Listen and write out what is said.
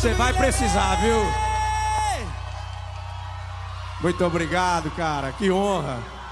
Você vai precisar, viu? Muito obrigado, cara. Que honra.